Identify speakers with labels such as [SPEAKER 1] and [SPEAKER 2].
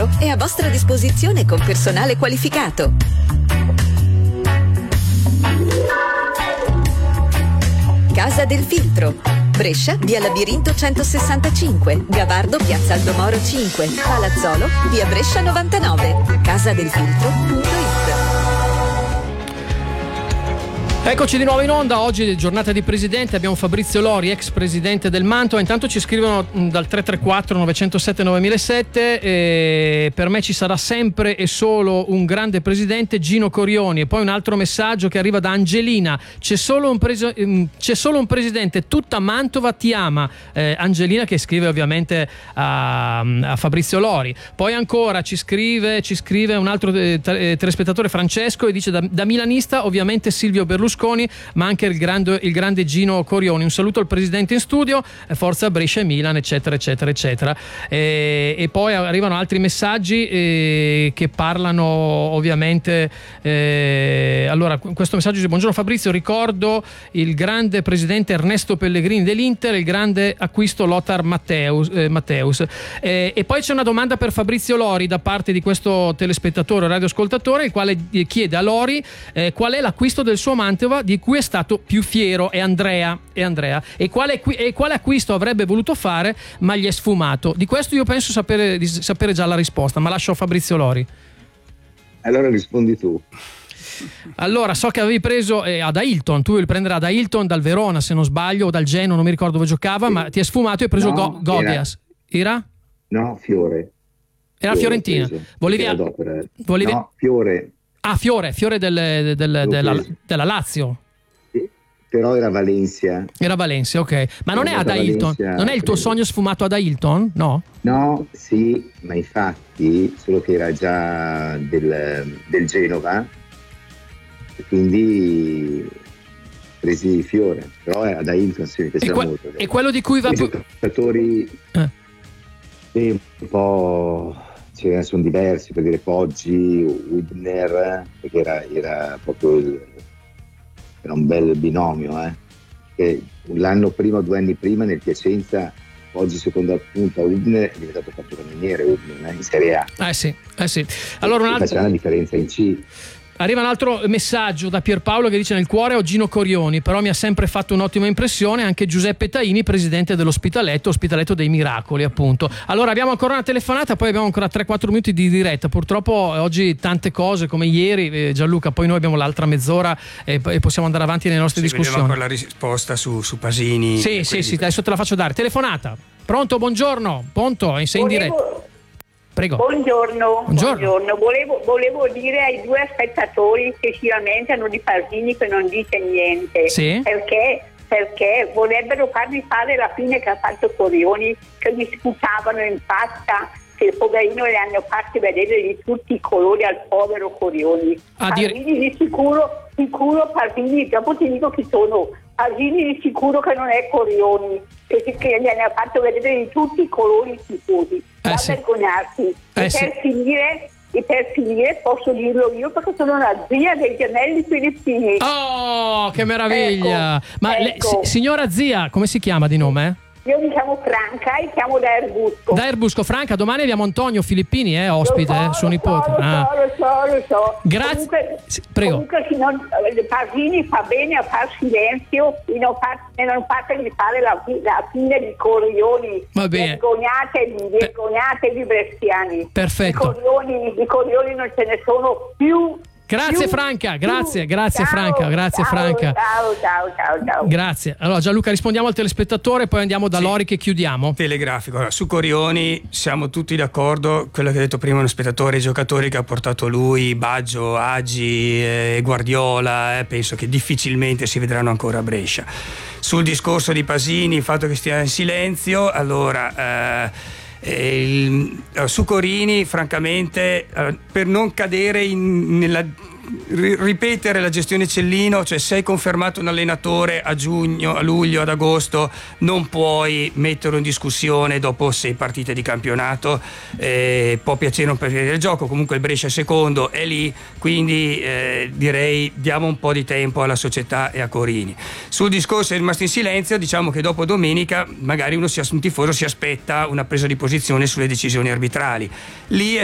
[SPEAKER 1] Filtro è a vostra disposizione con personale qualificato. Casa del Filtro, Brescia, via Labirinto 165, Gavardo, piazza Aldomoro 5, Palazzolo, via Brescia 99, casadelfiltro.it.
[SPEAKER 2] Eccoci di nuovo in onda, oggi giornata di presidente, abbiamo Fabrizio Lori, ex presidente del Mantova. Intanto ci scrivono dal 334 907 9007 e per me ci sarà sempre e solo un grande presidente, Gino Corioni. E poi un altro messaggio che arriva da Angelina: c'è solo un presidente, tutta Mantova ti ama. Angelina, che scrive ovviamente a Fabrizio Lori. Poi ancora ci scrive un altro telespettatore, Francesco, e dice da milanista ovviamente Silvio Berlusconi, ma anche il grande Gino Corioni. Un saluto al presidente in studio, forza Brescia e Milan, eccetera eccetera eccetera. E poi arrivano altri messaggi che parlano ovviamente allora questo messaggio dice: buongiorno Fabrizio, ricordo il grande presidente Ernesto Pellegrini dell'Inter e il grande acquisto Lothar Matthäus. E poi c'è una domanda per Fabrizio Lori da parte di questo telespettatore o radioascoltatore, il quale chiede a Lori qual è l'acquisto del suo Mantova di cui è stato più fiero. È Andrea. E quale acquisto avrebbe voluto fare ma gli è sfumato? Di questo io penso di sapere già la risposta, ma lascio a Fabrizio Lori.
[SPEAKER 3] Allora rispondi tu.
[SPEAKER 2] Allora, so che avevi preso ad Ailton, tu volevi prendere ad Ailton dal Verona, se non sbaglio, o dal Genoa, non mi ricordo dove giocava, ma ti è sfumato e hai preso Godias. Era?
[SPEAKER 3] No, Fiore.
[SPEAKER 2] Era Fiorentina. Volevi
[SPEAKER 3] No, Fiore.
[SPEAKER 2] Ah, Fiore della Lazio.
[SPEAKER 3] Però era Valencia.
[SPEAKER 2] Era Valencia, ok. Ma non è ad Ailton? Non è il tuo sogno sfumato ad Ailton? No?
[SPEAKER 3] No, sì, ma infatti, solo che era già del Genova, e quindi presi Fiore. Però ad Ailton sì, mi piaceva molto.
[SPEAKER 2] E quello di cui va
[SPEAKER 3] i giocatori un po'... sono diversi, per dire Poggi, Hübner, perché era proprio era un bel binomio, che l'anno prima o 2 anni prima nel Piacenza Poggi seconda punta, Hübner è diventato capocannoniere in Serie A.
[SPEAKER 2] Sì. Allora
[SPEAKER 3] faceva una differenza in C.
[SPEAKER 2] Arriva un altro messaggio da Pierpaolo che dice: nel cuore ho Gino Corioni, però mi ha sempre fatto un'ottima impressione anche Giuseppe Taini, presidente dell'Ospitaletto dei Miracoli, appunto. Allora abbiamo ancora una telefonata, poi abbiamo ancora 3-4 minuti di diretta. Purtroppo oggi tante cose come ieri, Gianluca, poi noi abbiamo l'altra mezz'ora e possiamo andare avanti nelle nostre discussioni.
[SPEAKER 4] Vediamo ancora la risposta su Pasini.
[SPEAKER 2] Sì, adesso te la faccio dare. Telefonata. Pronto, buongiorno. Pronto, sei in diretta. Prego.
[SPEAKER 5] Buongiorno. Volevo dire ai due aspettatori che si lamentano di Pasini che non dice niente,
[SPEAKER 2] sì?
[SPEAKER 5] perché vorrebbero farmi fare la fine che ha fatto Corioni, che gli sputavano in faccia, che il poverino le hanno fatti vedere di tutti i colori al povero Corioni. Pasini di sicuro Pasini, dopo ti dico chi sono. Pasini di sicuro che non è Corioni, che gli hanno fatto vedere di tutti i colori tifosi. Da vergognarsi. Per finire posso dirlo io, perché sono una zia dei gemelli filippini.
[SPEAKER 2] Oh, che meraviglia! Signora zia, come si chiama di nome?
[SPEAKER 5] Io mi chiamo Franca e chiamo da Erbusco.
[SPEAKER 2] Da Erbusco, Franca, domani abbiamo Antonio Filippini, ospite, suo nipote.
[SPEAKER 5] Lo so.
[SPEAKER 2] Grazie. Prego.
[SPEAKER 5] Comunque Pasini fa bene a far silenzio e non fatemi fare la fine di Corioni.
[SPEAKER 2] Va bene.
[SPEAKER 5] Vergognatevi bresciani.
[SPEAKER 2] Perfetto.
[SPEAKER 5] Di Corioni non ce ne sono più.
[SPEAKER 2] Grazie Franca, grazie Franca.
[SPEAKER 5] Ciao.
[SPEAKER 2] Grazie. Allora Gianluca, rispondiamo al telespettatore, poi andiamo da Lori che chiudiamo.
[SPEAKER 4] Telegrafico. Allora, su Corioni siamo tutti d'accordo, quello che ha detto prima uno spettatore, i giocatori che ha portato lui, Baggio, Agi, Guardiola, penso che difficilmente si vedranno ancora a Brescia. Sul discorso di Pasini, il fatto che stia in silenzio, allora... su Corini, francamente, per non cadere nella ripetere la gestione Cellino, cioè sei confermato un allenatore a giugno, a luglio, ad agosto, non puoi metterlo in discussione dopo 6 partite di campionato. Può piacere o non piacere il gioco, comunque il Brescia è secondo, è lì, quindi direi diamo un po' di tempo alla società e a Corini. Sul discorso è rimasto in silenzio, diciamo che dopo domenica magari un tifoso si aspetta una presa di posizione sulle decisioni arbitrali. Lì